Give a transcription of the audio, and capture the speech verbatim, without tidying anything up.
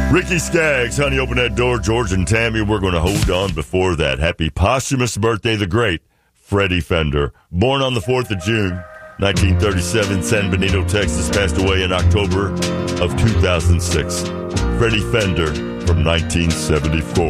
Ricky Skaggs, honey, open that door. George and Tammy, we're going to hold on before that. Happy posthumous birthday, the great Freddie Fender. Born on the fourth of June, nineteen thirty-seven, San Benito, Texas. Passed away in October of two thousand six. Freddie Fender from nineteen seventy-four.